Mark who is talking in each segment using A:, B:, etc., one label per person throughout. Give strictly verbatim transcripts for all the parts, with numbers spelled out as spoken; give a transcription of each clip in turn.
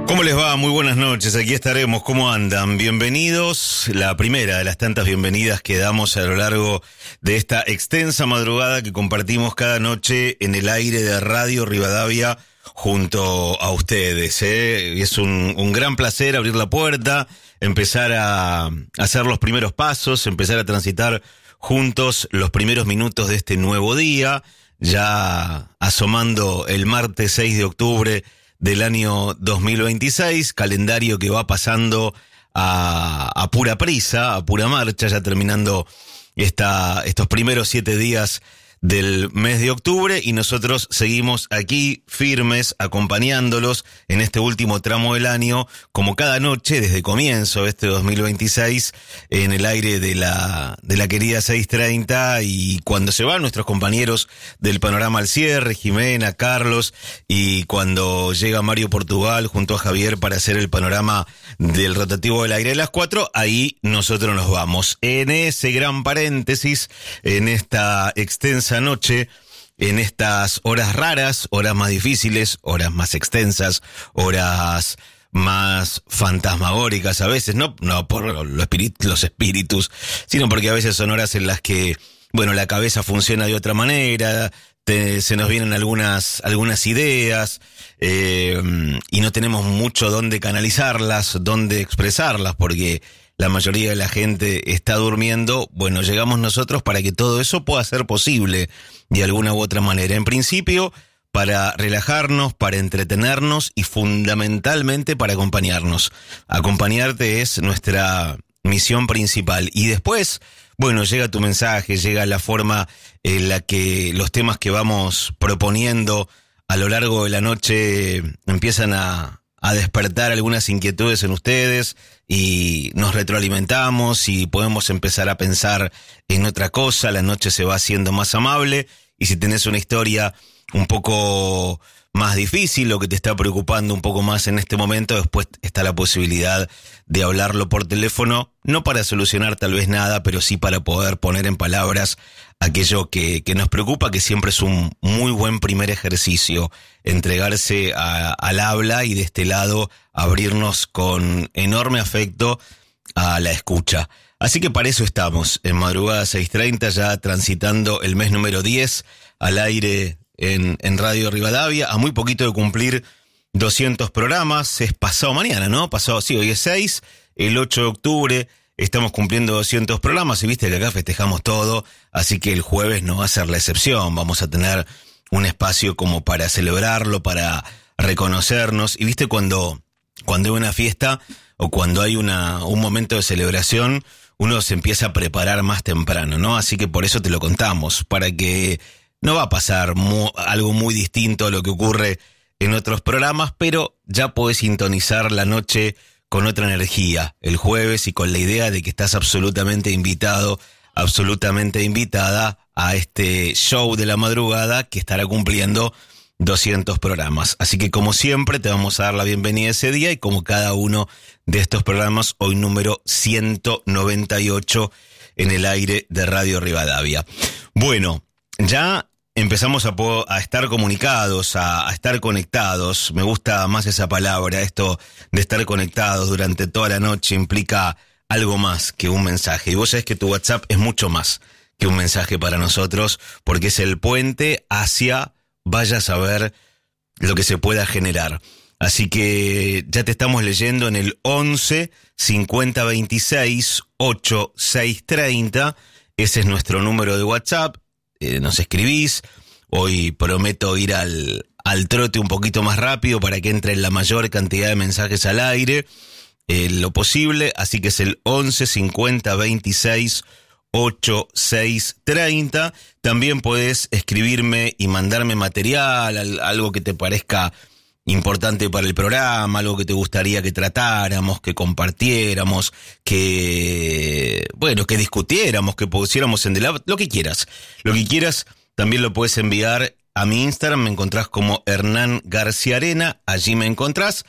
A: ¿Cómo les va? Muy buenas noches, aquí estaremos. ¿Cómo andan? Bienvenidos, la primera de las tantas bienvenidas que damos a lo largo de esta extensa madrugada que compartimos cada noche en el aire de Radio Rivadavia junto a ustedes, ¿eh? Es un, un gran placer abrir la puerta, empezar a hacer los primeros pasos, empezar a transitar juntos los primeros minutos de este nuevo día, ya asomando el martes seis de octubre del año dos mil veintiséis, calendario que va pasando a, a pura prisa, a pura marcha, ya terminando esta, estos primeros siete días del mes de octubre, y nosotros seguimos aquí firmes acompañándolos en este último tramo del año, como cada noche desde comienzo de este dos mil veintiséis, en el aire de la de la querida seiscientos treinta, y cuando se van nuestros compañeros del panorama al cierre, Jimena, Carlos, y cuando llega Mario Portugal junto a Javier para hacer el panorama del rotativo del aire de las cuatro, ahí nosotros nos vamos. En ese gran paréntesis, en esta extensa noche, en estas horas raras, horas más difíciles, horas más extensas, horas más fantasmagóricas a veces, no, no por los espíritus, los espíritus, sino porque a veces son horas en las que, bueno, la cabeza funciona de otra manera, te, se nos vienen algunas, algunas ideas, eh, y no tenemos mucho dónde canalizarlas, dónde expresarlas, porque la mayoría de la gente está durmiendo. Bueno, llegamos nosotros para que todo eso pueda ser posible de alguna u otra manera. En principio, para relajarnos, para entretenernos y fundamentalmente para acompañarnos. Acompañarte es nuestra misión principal. Y después, bueno, llega tu mensaje, llega la forma en la que los temas que vamos proponiendo a lo largo de la noche empiezan a, a despertar algunas inquietudes en ustedes, y nos retroalimentamos y podemos empezar a pensar en otra cosa. La noche se va haciendo más amable, y si tenés una historia un poco más difícil o que te está preocupando un poco más en este momento, después está la posibilidad de hablarlo por teléfono, no para solucionar tal vez nada, pero sí para poder poner en palabras aquello que, que nos preocupa, que siempre es un muy buen primer ejercicio, entregarse a, al habla, y de este lado abrirnos con enorme afecto a la escucha. Así que para eso estamos, en Madrugada seiscientos treinta, ya transitando el mes número diez al aire en, en Radio Rivadavia, a muy poquito de cumplir doscientos programas. Es pasado mañana, ¿no? Pasado, sí, hoy es seis, el ocho de octubre estamos cumpliendo doscientos programas, y viste que acá festejamos todo, así que el jueves no va a ser la excepción. Vamos a tener un espacio como para celebrarlo, para reconocernos, y viste cuando, cuando hay una fiesta o cuando hay una, un momento de celebración, uno se empieza a preparar más temprano, ¿no? Así que por eso te lo contamos, para que no va a pasar mu- algo muy distinto a lo que ocurre en otros programas, pero ya podés sintonizar la noche con otra energía el jueves, y con la idea de que estás absolutamente invitado, absolutamente invitada a este show de la madrugada que estará cumpliendo doscientos programas. Así que, como siempre, te vamos a dar la bienvenida ese día, y como cada uno de estos programas, hoy número ciento noventa y ocho en el aire de Radio Rivadavia. Bueno, ya empezamos a, a estar comunicados, a, a estar conectados. Me gusta más esa palabra, esto de estar conectados durante toda la noche implica algo más que un mensaje. Y vos sabés que tu WhatsApp es mucho más que un mensaje para nosotros, porque es el puente hacia, vaya a saber lo que se pueda generar. Así que ya te estamos leyendo en el once cincuenta veintiséis ochenta y seis treinta. Ese es nuestro número de WhatsApp. Eh, nos escribís. Hoy prometo ir al, al trote un poquito más rápido para que entre la mayor cantidad de mensajes al aire, eh, lo posible. Así que es el once cincuenta veintiséis ochenta y seis treinta. También podés escribirme y mandarme material, algo que te parezca importante para el programa, algo que te gustaría que tratáramos, que compartiéramos, que, bueno, que discutiéramos, que pusiéramos en debate, lo que quieras. Lo que quieras también lo puedes enviar a mi Instagram, me encontrás como Hernán García Arena, allí me encontrás,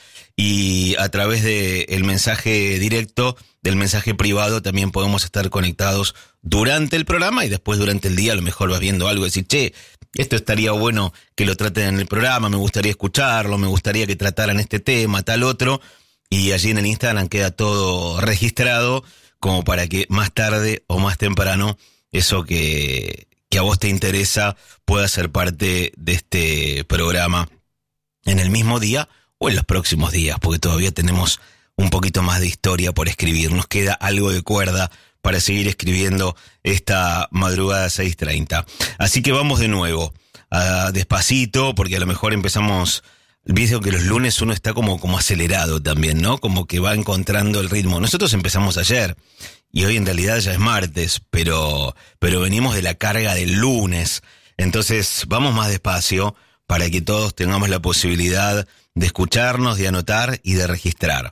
A: y a través del mensaje directo, del mensaje privado, también podemos estar conectados durante el programa y después durante el día a lo mejor vas viendo algo y decís, che, esto estaría bueno que lo traten en el programa, me gustaría escucharlo, me gustaría que trataran este tema, tal otro, y allí en el Instagram queda todo registrado como para que más tarde o más temprano eso que, que a vos te interesa pueda ser parte de este programa en el mismo día o en los próximos días, porque todavía tenemos un poquito más de historia por escribir. Nos queda algo de cuerda para seguir escribiendo esta madrugada seis treinta. Así que vamos de nuevo, uh, despacito, porque a lo mejor empezamos... Viste que los lunes uno está como, como acelerado también, ¿no? Como que va encontrando el ritmo. Nosotros empezamos ayer y hoy en realidad ya es martes, pero, pero venimos de la carga del lunes. Entonces vamos más despacio para que todos tengamos la posibilidad de escucharnos, de anotar y de registrar.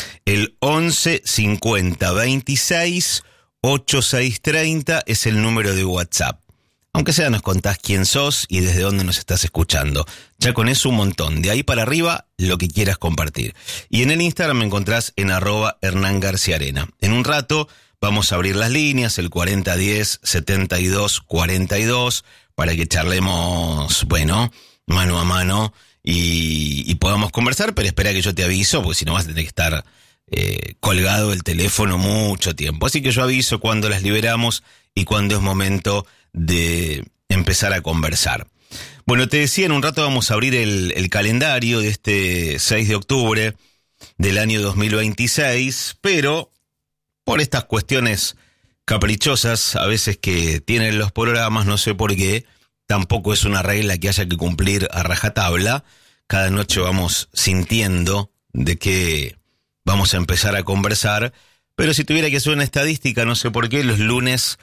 A: El once cincuenta veintiséis ochenta y seis treinta es el número de WhatsApp. Aunque sea nos contás quién sos y desde dónde nos estás escuchando. Ya con eso un montón. De ahí para arriba, lo que quieras compartir. Y en el Instagram me encontrás en arroba Hernán García Arena. En un rato vamos a abrir las líneas, el cuarenta diez setenta y dos cuarenta y dos, para que charlemos, bueno, mano a mano y, y podamos conversar, pero espera que yo te aviso, porque si no vas a tener que estar eh, colgado el teléfono mucho tiempo. Así que yo aviso cuando las liberamos y cuando es momento de empezar a conversar. Bueno, te decía, en un rato vamos a abrir el, el calendario de este seis de octubre del año dos mil veintiséis, pero por estas cuestiones caprichosas a veces que tienen los programas, no sé por qué, tampoco es una regla que haya que cumplir a rajatabla. Cada noche vamos sintiendo de que vamos a empezar a conversar, pero si tuviera que hacer una estadística, no sé por qué, los lunes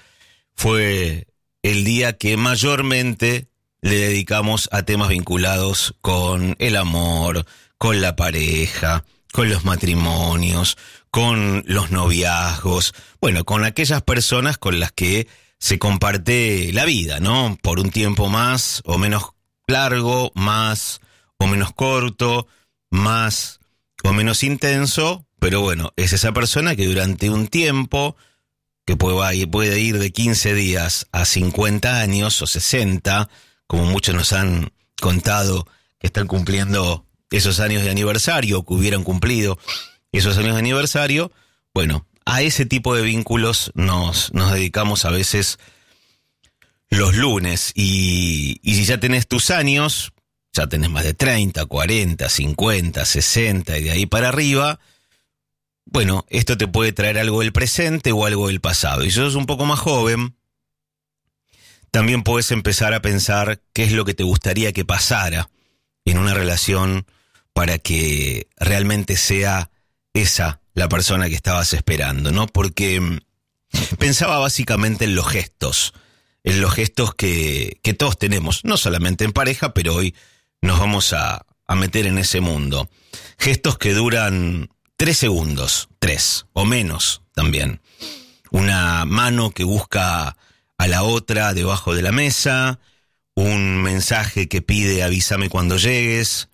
A: fue el día que mayormente le dedicamos a temas vinculados con el amor, con la pareja, con los matrimonios, con los noviazgos, bueno, con aquellas personas con las que se comparte la vida, ¿no? Por un tiempo más o menos largo, más o menos corto, más o menos intenso, pero bueno, es esa persona que durante un tiempo que puede, puede ir de quince días a cincuenta años o sesenta, como muchos nos han contado que están cumpliendo esos años de aniversario, o que hubieran cumplido esos años de aniversario. Bueno, a ese tipo de vínculos nos, nos dedicamos a veces los lunes, y, y si ya tenés tus años, ya tenés más de treinta, cuarenta, cincuenta, sesenta y de ahí para arriba, bueno, esto te puede traer algo del presente o algo del pasado. Y si sos un poco más joven, también puedes empezar a pensar qué es lo que te gustaría que pasara en una relación para que realmente sea esa la persona que estabas esperando, ¿no? Porque pensaba básicamente en los gestos, en los gestos que, que todos tenemos, no solamente en pareja, pero hoy nos vamos a, a meter en ese mundo. Gestos que duran tres segundos, tres o menos también. Una mano que busca a la otra debajo de la mesa, un mensaje que pide avísame cuando llegues,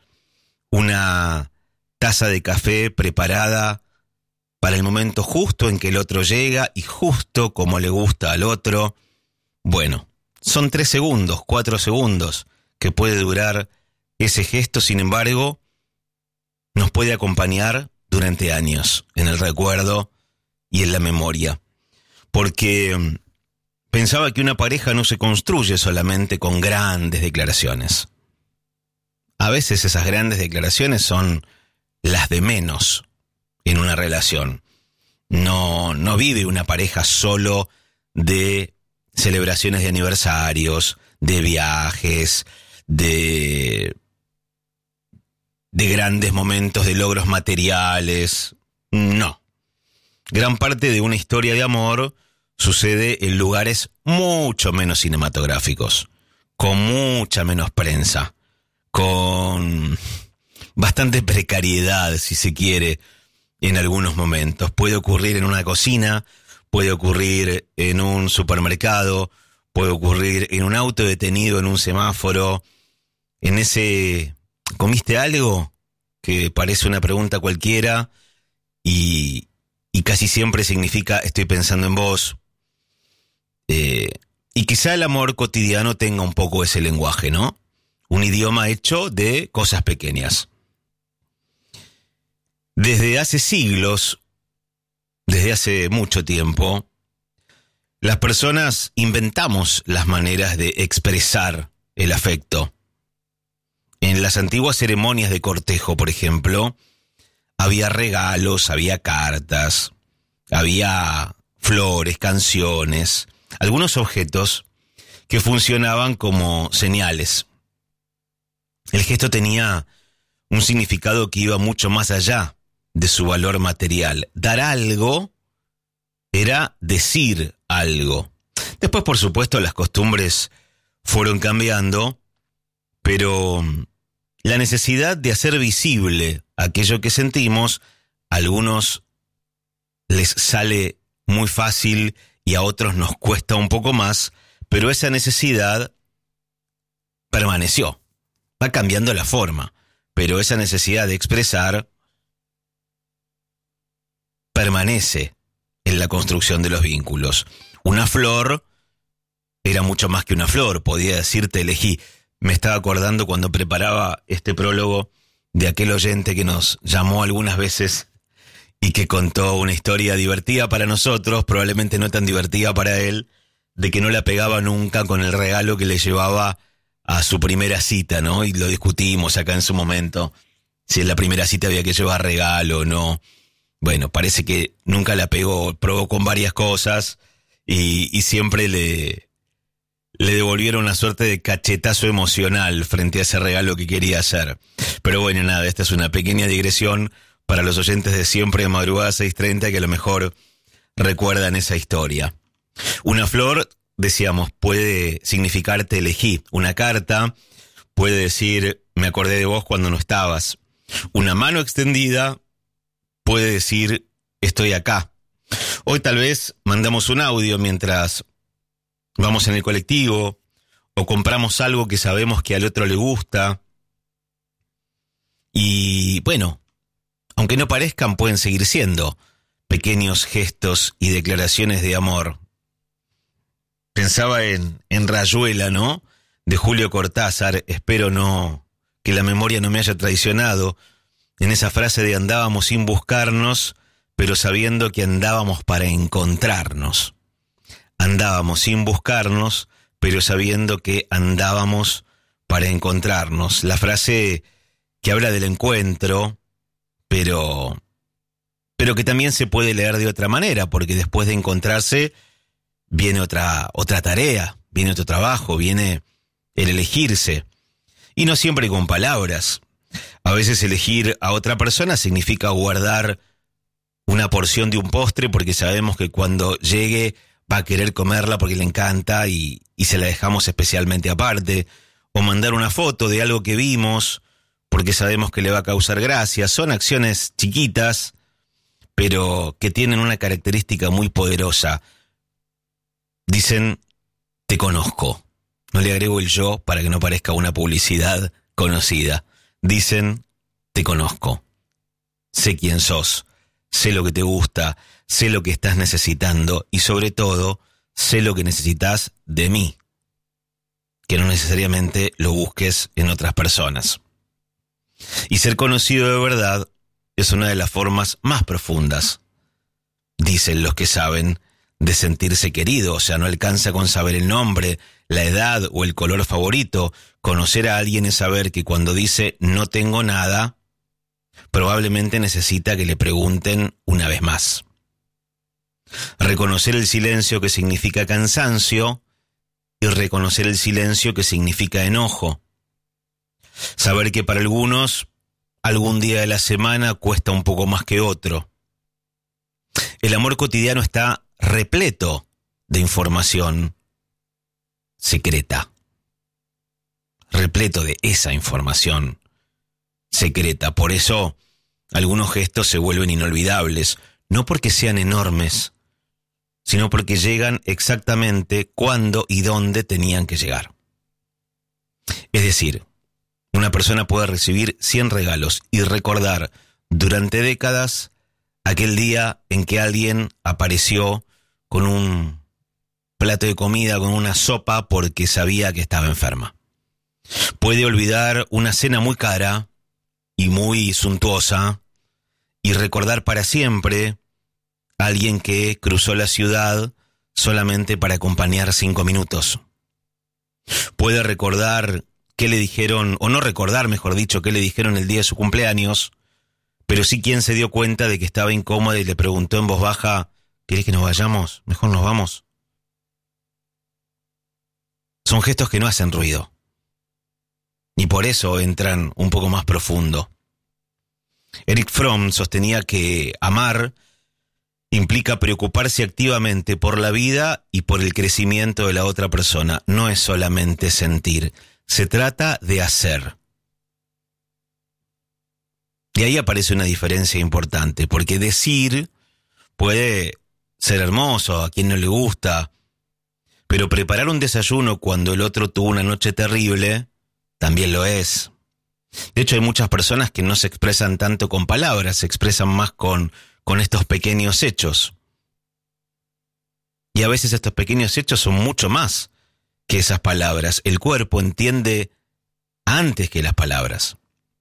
A: una taza de café preparada para el momento justo en que el otro llega y justo como le gusta al otro. Bueno, son tres segundos, cuatro segundos que puede durar ese gesto, sin embargo, nos puede acompañar durante años, en el recuerdo y en la memoria. Porque pensaba que una pareja no se construye solamente con grandes declaraciones. A veces esas grandes declaraciones son las de menos en una relación. No, no vive una pareja solo de celebraciones de aniversarios, de viajes, de... de grandes momentos, de logros materiales. No. Gran parte de una historia de amor sucede en lugares mucho menos cinematográficos, con mucha menos prensa, con bastante precariedad, si se quiere, en algunos momentos. Puede ocurrir en una cocina, puede ocurrir en un supermercado, puede ocurrir en un auto detenido en un semáforo, en ese ¿comiste algo? Que parece una pregunta cualquiera y, y casi siempre significa estoy pensando en vos. Eh, y quizá el amor cotidiano tenga un poco ese lenguaje, ¿no? Un idioma hecho de cosas pequeñas. Desde hace siglos, desde hace mucho tiempo, las personas inventamos las maneras de expresar el afecto. En las antiguas ceremonias de cortejo, por ejemplo, había regalos, había cartas, había flores, canciones, algunos objetos que funcionaban como señales. El gesto tenía un significado que iba mucho más allá de su valor material. Dar algo era decir algo. Después, por supuesto, las costumbres fueron cambiando, pero la necesidad de hacer visible aquello que sentimos, a algunos les sale muy fácil y a otros nos cuesta un poco más, pero esa necesidad permaneció. Va cambiando la forma, pero esa necesidad de expresar permanece en la construcción de los vínculos. Una flor era mucho más que una flor, podía decirte elegí. Me estaba acordando cuando preparaba este prólogo de aquel oyente que nos llamó algunas veces y que contó una historia divertida para nosotros, probablemente no tan divertida para él, de que no la pegaba nunca con el regalo que le llevaba a su primera cita, ¿no? Y lo discutimos acá en su momento, si en la primera cita había que llevar regalo o no. Bueno, parece que nunca la pegó, probó con varias cosas y, y siempre le, le devolvieron una suerte de cachetazo emocional frente a ese regalo que quería hacer. Pero bueno, nada, esta es una pequeña digresión para los oyentes de siempre de Madrugada seis treinta que a lo mejor recuerdan esa historia. Una flor, decíamos, puede significar te elegí. Una carta puede decir me acordé de vos cuando no estabas. Una mano extendida puede decir estoy acá. Hoy tal vez mandamos un audio mientras vamos en el colectivo o compramos algo que sabemos que al otro le gusta. Y bueno, aunque no parezcan, pueden seguir siendo pequeños gestos y declaraciones de amor. Pensaba en, en Rayuela, ¿no? De Julio Cortázar, espero no que la memoria no me haya traicionado, en esa frase de andábamos sin buscarnos, pero sabiendo que andábamos para encontrarnos. Andábamos sin buscarnos, pero sabiendo que andábamos para encontrarnos. La frase que habla del encuentro, pero, pero que también se puede leer de otra manera, porque después de encontrarse viene otra, otra tarea, viene otro trabajo, viene el elegirse. Y no siempre con palabras. A veces elegir a otra persona significa guardar una porción de un postre porque sabemos que cuando llegue va a querer comerla porque le encanta y, y se la dejamos especialmente aparte. O mandar una foto de algo que vimos porque sabemos que le va a causar gracia. Son acciones chiquitas, pero que tienen una característica muy poderosa. Dicen, te conozco. No le agrego el yo para que no parezca una publicidad conocida. Dicen, te conozco. Sé quién sos. Sé lo que te gusta. Sé lo que estás necesitando. Y sobre todo, sé lo que necesitas de mí. Que no necesariamente lo busques en otras personas. Y ser conocido de verdad es una de las formas más profundas, dicen los que saben, de sentirse querido. O sea, no alcanza con saber el nombre, la edad o el color favorito. Conocer a alguien es saber que cuando dice no tengo nada, probablemente necesita que le pregunten una vez más. Reconocer el silencio que significa cansancio y reconocer el silencio que significa enojo. Saber que para algunos, algún día de la semana cuesta un poco más que otro. El amor cotidiano está repleto de información secreta. Repleto de esa información secreta. Por eso, algunos gestos se vuelven inolvidables. No porque sean enormes, sino porque llegan exactamente cuándo y dónde tenían que llegar. Es decir, Una persona puede recibir cien regalos y recordar durante décadas aquel día en que alguien apareció con un plato de comida, con una sopa, porque sabía que estaba enferma. Puede olvidar una cena muy cara y muy suntuosa y recordar para siempre a alguien que cruzó la ciudad solamente para acompañar cinco minutos. Puede recordar qué le dijeron, o no recordar, mejor dicho, qué le dijeron el día de su cumpleaños, pero sí quien se dio cuenta de que estaba incómoda y le preguntó en voz baja, ¿querés que nos vayamos? Mejor nos vamos. Son gestos que no hacen ruido. Y por eso entran un poco más profundo. Erich Fromm sostenía que amar implica preocuparse activamente por la vida y por el crecimiento de la otra persona. No es solamente sentir, se trata de hacer. Y ahí aparece una diferencia importante, porque decir puede ser hermoso, a quien no le gusta, pero preparar un desayuno cuando el otro tuvo una noche terrible, también lo es. De hecho, hay muchas personas que no se expresan tanto con palabras, se expresan más con, con estos pequeños hechos. Y a veces estos pequeños hechos son mucho más que esas palabras. El cuerpo entiende antes que las palabras.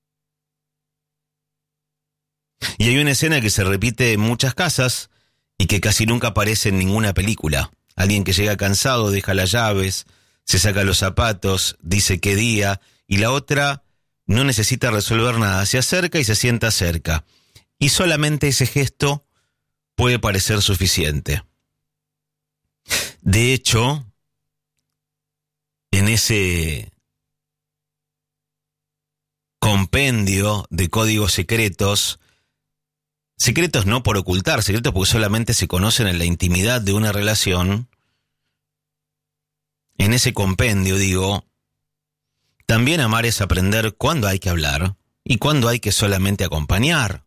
A: Y hay una escena que se repite en muchas casas y que casi nunca aparece en ninguna película. Alguien que llega cansado, deja las llaves, se saca los zapatos, dice qué día, y la otra no necesita resolver nada, se acerca y se sienta cerca. Y solamente ese gesto puede parecer suficiente. De hecho, en ese compendio de códigos secretos, secretos no por ocultar, secretos porque solamente se conocen en la intimidad de una relación, en ese compendio, digo, también amar es aprender cuándo hay que hablar y cuándo hay que solamente acompañar.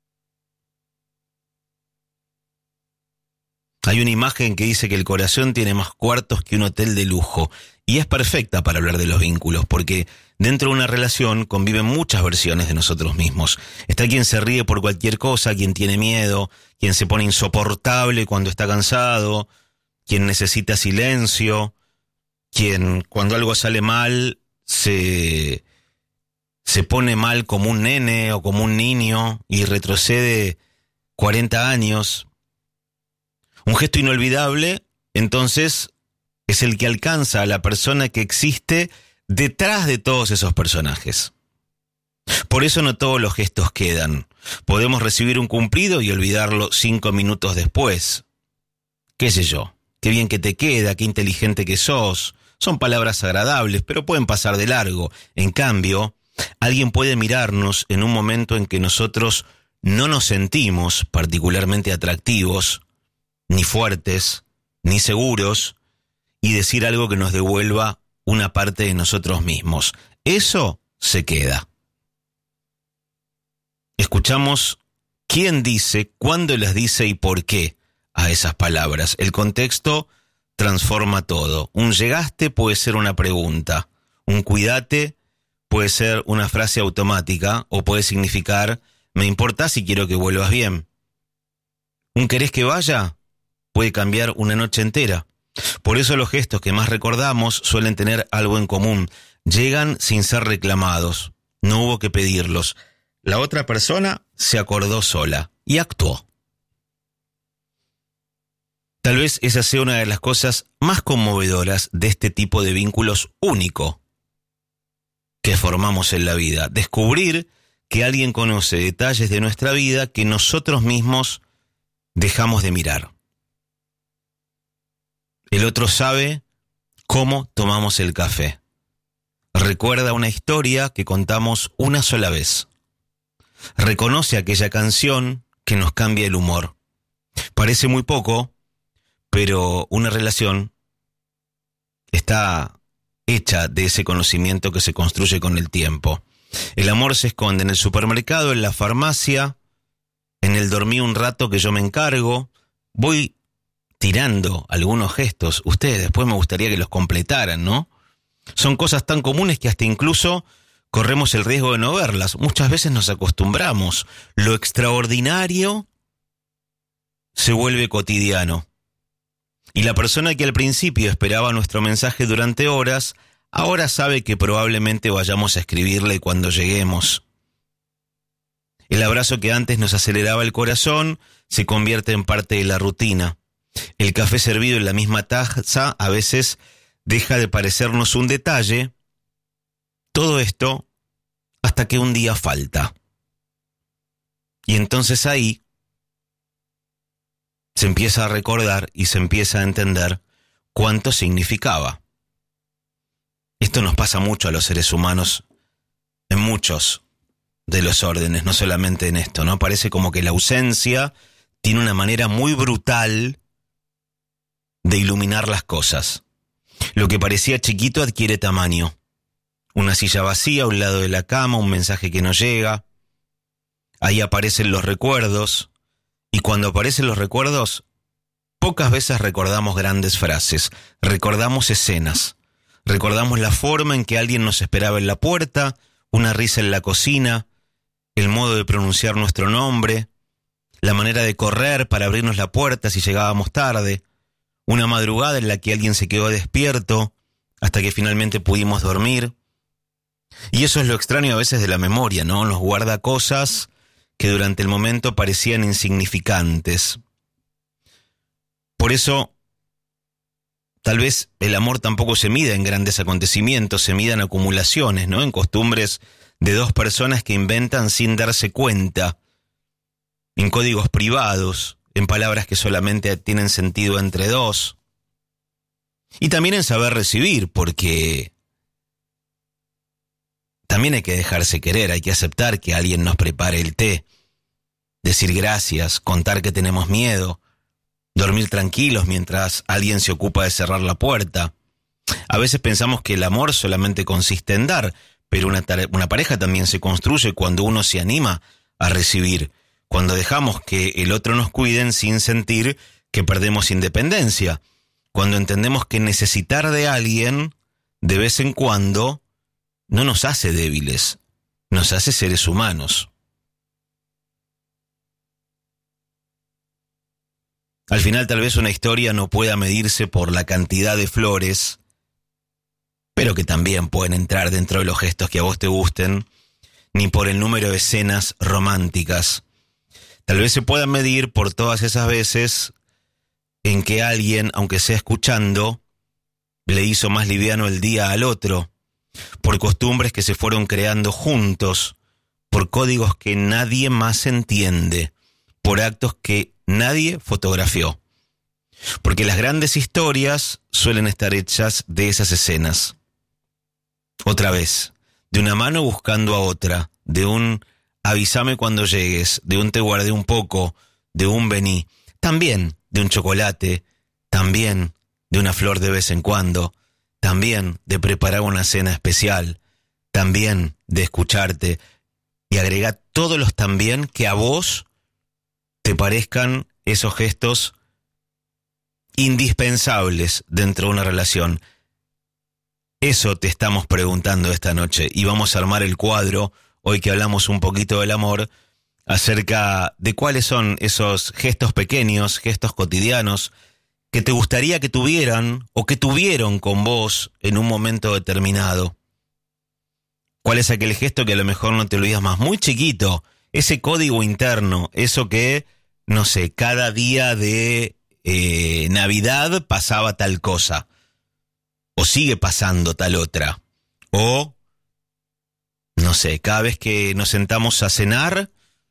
A: Hay una imagen que dice que el corazón tiene más cuartos que un hotel de lujo, y es perfecta para hablar de los vínculos, porque dentro de una relación conviven muchas versiones de nosotros mismos. Está quien se ríe por cualquier cosa, quien tiene miedo, quien se pone insoportable cuando está cansado, quien necesita silencio, quien cuando algo sale mal se, se pone mal como un nene o como un niño y retrocede cuarenta años. Un gesto inolvidable, entonces, es el que alcanza a la persona que existe detrás de todos esos personajes. Por eso no todos los gestos quedan. Podemos recibir un cumplido y olvidarlo cinco minutos después. ¿Qué sé yo? Qué bien que te queda, qué inteligente que sos. Son palabras agradables, pero pueden pasar de largo. En cambio, alguien puede mirarnos en un momento en que nosotros no nos sentimos particularmente atractivos, ni fuertes, ni seguros, y decir algo que nos devuelva una parte de nosotros mismos. Eso se queda. Escuchamos quién dice, cuándo las dice y por qué a esas palabras. El contexto transforma todo. Un llegaste puede ser una pregunta. Un cuídate puede ser una frase automática o puede significar me importás y quiero que vuelvas bien. Un querés que vaya puede cambiar una noche entera. Por eso los gestos que más recordamos suelen tener algo en común. Llegan sin ser reclamados. No hubo que pedirlos. La otra persona se acordó sola y actuó. Tal vez esa sea una de las cosas más conmovedoras de este tipo de vínculos único que formamos en la vida. Descubrir que alguien conoce detalles de nuestra vida que nosotros mismos dejamos de mirar. El otro sabe cómo tomamos el café. Recuerda una historia que contamos una sola vez. Reconoce aquella canción que nos cambia el humor. Parece muy poco, pero una relación está hecha de ese conocimiento que se construye con el tiempo. El amor se esconde en el supermercado, en la farmacia, en el dormir un rato que yo me encargo. Voy tirando algunos gestos. Ustedes después me gustaría que los completaran, ¿no? Son cosas tan comunes que hasta incluso corremos el riesgo de no verlas. Muchas veces nos acostumbramos. Lo extraordinario se vuelve cotidiano. Y la persona que al principio esperaba nuestro mensaje durante horas, ahora sabe que probablemente vayamos a escribirle cuando lleguemos. El abrazo que antes nos aceleraba el corazón se convierte en parte de la rutina. El café servido en la misma taza a veces deja de parecernos un detalle. Todo esto hasta que un día falta. Y entonces ahí se empieza a recordar y se empieza a entender cuánto significaba. Esto nos pasa mucho a los seres humanos en muchos de los órdenes, no solamente en esto, ¿no? Parece como que la ausencia tiene una manera muy brutal de iluminar las cosas. Lo que parecía chiquito adquiere tamaño. Una silla vacía a un lado de la cama, un mensaje que no llega. Ahí aparecen los recuerdos. Y cuando aparecen los recuerdos, pocas veces recordamos grandes frases. Recordamos escenas. Recordamos la forma en que alguien nos esperaba en la puerta, una risa en la cocina, el modo de pronunciar nuestro nombre, la manera de correr para abrirnos la puerta si llegábamos tarde, una madrugada en la que alguien se quedó despierto hasta que finalmente pudimos dormir. Y eso es lo extraño a veces de la memoria, ¿no? Nos guarda cosas que durante el momento parecían insignificantes. Por eso, tal vez el amor tampoco se mida en grandes acontecimientos, se mida en acumulaciones, ¿no? En costumbres de dos personas que inventan sin darse cuenta, en códigos privados, en palabras que solamente tienen sentido entre dos. Y también en saber recibir, porque también hay que dejarse querer, hay que aceptar que alguien nos prepare el té, decir gracias, contar que tenemos miedo, dormir tranquilos mientras alguien se ocupa de cerrar la puerta. A veces pensamos que el amor solamente consiste en dar, pero una, tare- una pareja también se construye cuando uno se anima a recibir, cuando dejamos que el otro nos cuiden sin sentir que perdemos independencia, cuando entendemos que necesitar de alguien de vez en cuando no nos hace débiles, nos hace seres humanos. Al final tal vez una historia no pueda medirse por la cantidad de flores, pero que también pueden entrar dentro de los gestos que a vos te gusten, ni por el número de escenas románticas. Tal vez se puedan medir por todas esas veces en que alguien, aunque sea escuchando, le hizo más liviano el día al otro, por costumbres que se fueron creando juntos, por códigos que nadie más entiende, por actos que nadie fotografió. Porque las grandes historias suelen estar hechas de esas escenas. Otra vez, de una mano buscando a otra, de un avísame cuando llegues, de un te guardé un poco, de un vení, también de un chocolate, también de una flor de vez en cuando, también de preparar una cena especial, también de escucharte, y agrega todos los también que a vos te parezcan esos gestos indispensables dentro de una relación. Eso te estamos preguntando esta noche y vamos a armar el cuadro, hoy que hablamos un poquito del amor, acerca de cuáles son esos gestos pequeños, gestos cotidianos, que te gustaría que tuvieran o que tuvieron con vos en un momento determinado. ¿Cuál es aquel gesto que a lo mejor no te olvidas más? Muy chiquito, ese código interno, eso que, no sé, cada día de eh, Navidad pasaba tal cosa, o sigue pasando tal otra, o, no sé, cada vez que nos sentamos a cenar,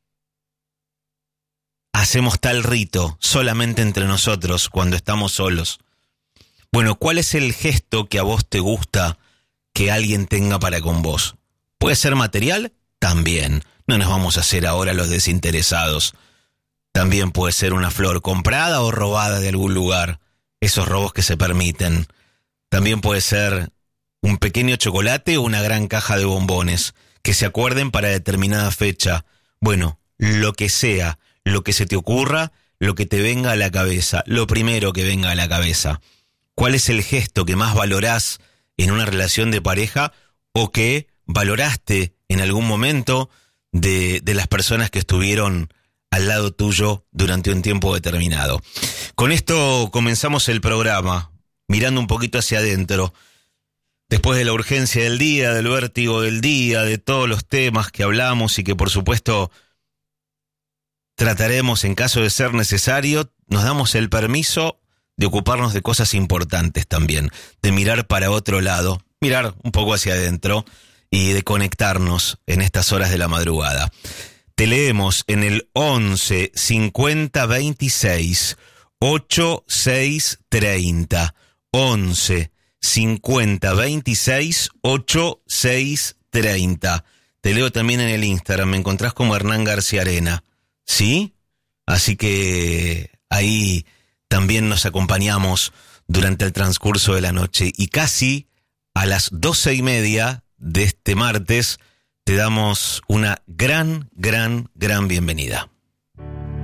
A: hacemos tal rito solamente entre nosotros cuando estamos solos. Bueno, ¿cuál es el gesto que a vos te gusta que alguien tenga para con vos? ¿Puede ser material? También. No nos vamos a hacer ahora los desinteresados. También puede ser una flor comprada o robada de algún lugar. Esos robos que se permiten. También puede ser un pequeño chocolate o una gran caja de bombones que se acuerden para determinada fecha. Bueno, lo que sea, lo que se te ocurra, lo que te venga a la cabeza, lo primero que venga a la cabeza. ¿Cuál es el gesto que más valorás en una relación de pareja o que valoraste en algún momento de, de las personas que estuvieron al lado tuyo durante un tiempo determinado. Con esto comenzamos el programa, mirando un poquito hacia adentro. Después de la urgencia del día, del vértigo del día, de todos los temas que hablamos y que por supuesto trataremos en caso de ser necesario, nos damos el permiso de ocuparnos de cosas importantes también, de mirar para otro lado, mirar un poco hacia adentro y de conectarnos en estas horas de la madrugada. Te leemos en el once cincuenta veintiséis ochenta y seis treinta, once cincuenta veintiséis ochenta y seis treinta. Te leo también en el Instagram, me encontrás como Hernán García Arena, ¿sí? Así que ahí también nos acompañamos durante el transcurso de la noche y casi a las doce y media de este martes te damos una gran, gran, gran bienvenida.